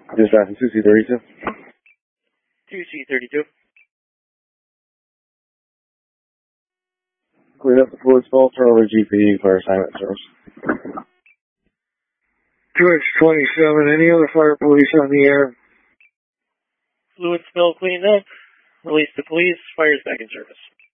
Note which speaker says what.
Speaker 1: Dispatching 2C32.
Speaker 2: 2C32.
Speaker 1: Clean up the fluid spill, turn over GPE for assignment service.
Speaker 3: 2X27, any other fire police on the air?
Speaker 2: Fluid spill cleaned up. Release to police. Fire's back in service.